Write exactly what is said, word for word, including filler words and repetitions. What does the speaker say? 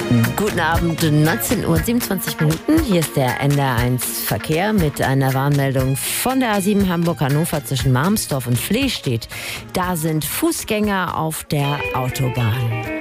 Guten Abend, neunzehn Uhr siebenundzwanzig Minuten. Hier ist der N D R eins Verkehr mit einer Warnmeldung von der A sieben Hamburg-Hannover zwischen Marmsdorf und Flehstedt. Da sind Fußgänger auf der Autobahn.